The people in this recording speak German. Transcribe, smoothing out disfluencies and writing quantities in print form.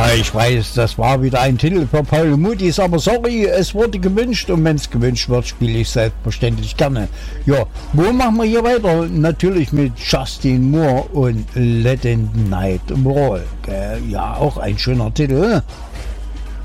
Ja, ich weiß, das war wieder ein Titel für Paul Mudis, aber sorry, es wurde gewünscht und wenn es gewünscht wird, spiele ich selbstverständlich gerne. Ja, wo machen wir hier weiter? Natürlich mit Justin Moore und Let the Night Roll. Ja, auch ein schöner Titel.